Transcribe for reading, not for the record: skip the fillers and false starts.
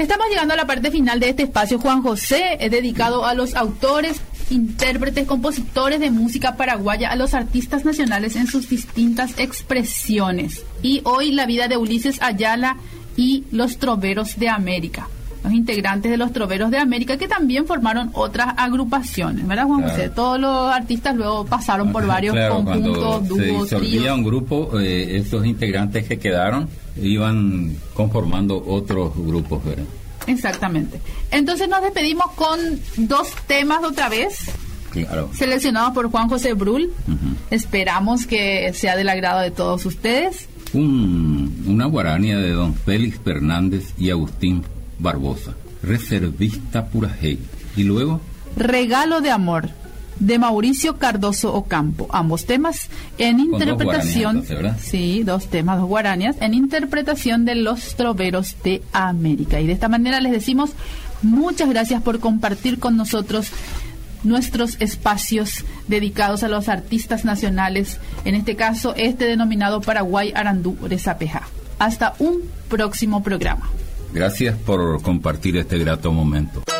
Estamos llegando a la parte final de este espacio, Juan José, dedicado a los autores, intérpretes, compositores de música paraguaya, a los artistas nacionales en sus distintas expresiones. Y hoy la vida de Ulises Ayala y los Troveros de América, los integrantes de los Troveros de América, que también formaron otras agrupaciones, ¿verdad, Juan José? Todos los artistas luego pasaron por varios conjuntos, dúos, se disolvía un grupo, esos integrantes que quedaron iban conformando otros grupos, ¿verdad? Exactamente. Entonces nos despedimos con dos temas otra vez, seleccionados por Juan José Brull. Esperamos que sea del agrado de todos ustedes. Una guarania de don Félix Fernández y Agustín Barbosa, Reservista Purajey. Y luego Regalo de Amor, de Mauricio Cardoso Ocampo. Ambos temas en interpretación, dos temas, dos guaranías, en interpretación de los Troveros de América. Y de esta manera les decimos muchas gracias por compartir con nosotros nuestros espacios dedicados a los artistas nacionales, en este caso denominado Paraguay Arandú Oresapeja. Hasta un próximo programa. Gracias por compartir este grato momento.